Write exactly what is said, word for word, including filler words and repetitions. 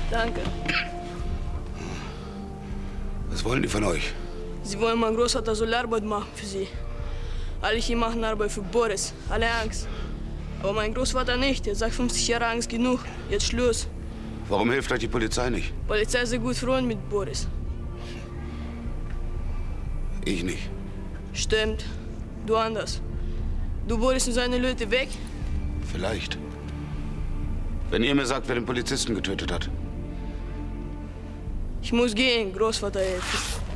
Danke. Was wollen die von euch? Sie wollen, mein Großvater soll Arbeit machen für sie. Alle hier machen Arbeit für Boris. Alle Angst. Aber mein Großvater nicht. Er sagt, fünfzig Jahre Angst genug. Jetzt Schluss. Warum hilft euch die Polizei nicht? Die Polizei ist sehr gut Freund mit Boris. Ich nicht. Stimmt. Du anders. Du, Boris und seine Leute weg? Vielleicht. Wenn ihr mir sagt, wer den Polizisten getötet hat. Ich muss gehen, Großvater helfen.